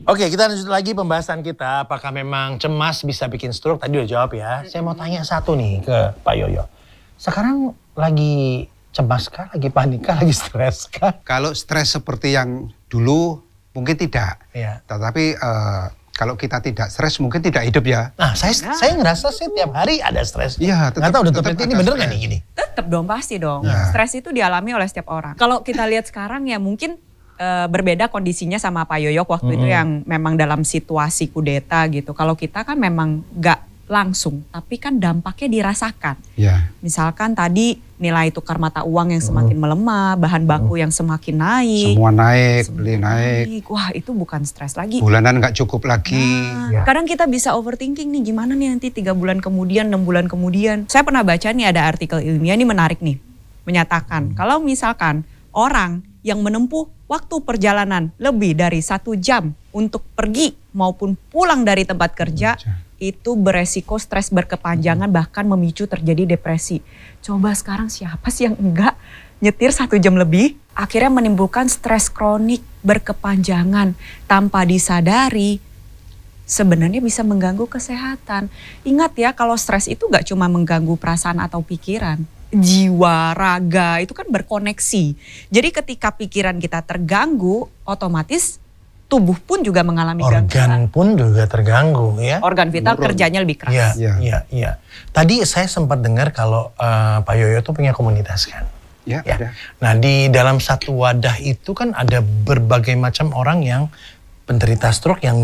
Oke, kita lanjut lagi pembahasan kita. Apakah memang cemas bisa bikin stroke? Tadi udah jawab ya. Saya mau tanya satu nih ke Pak Yoyo. Sekarang lagi cemas kah, lagi panik kah, lagi stres kah? Kalau stres seperti yang dulu mungkin tidak. Iya. Tetapi kalau kita tidak stres mungkin tidak hidup ya. Nah, saya ngerasa sih tiap hari ada stres. Iya, Nggak tahu Dr. Preti ini bener nggak stres. nih gini? Tetap dong, pasti dong. Ya. Stres itu dialami oleh setiap orang. Kalau kita lihat sekarang ya mungkin berbeda kondisinya sama Pak Yoyo waktu itu yang memang dalam situasi kudeta gitu. Kalau kita kan memang nggak langsung, tapi kan dampaknya dirasakan. Ya. Misalkan tadi nilai tukar mata uang yang semakin melemah, bahan baku yang semakin naik. Semua naik, beli naik. Wah, itu bukan stres lagi. Bulanan nggak cukup lagi. Ya. Kadang kita bisa overthinking nih, gimana nih nanti 3 bulan kemudian, 6 bulan kemudian. Saya pernah baca nih ada artikel ilmiah, ini menarik nih. Menyatakan kalau misalkan orang yang menempuh waktu perjalanan lebih dari 1 jam untuk pergi maupun pulang dari tempat kerja, itu beresiko stres berkepanjangan bahkan memicu terjadi depresi. Coba sekarang siapa sih yang enggak nyetir 1 jam lebih, akhirnya menimbulkan stres kronik berkepanjangan tanpa disadari. Sebenarnya bisa mengganggu kesehatan. Ingat ya, kalau stres itu gak cuma mengganggu perasaan atau pikiran. Jiwa, raga itu kan berkoneksi. Jadi ketika pikiran kita terganggu, otomatis tubuh pun juga mengalami Organ gangguan. pun juga terganggu ya. Organ vital kerjanya lebih keras. Iya. Tadi saya sempat dengar kalau Pak Yoyo tuh punya komunitas kan. Ya, Ya. ada. Nah di dalam satu wadah itu kan ada berbagai macam orang yang penderita stroke yang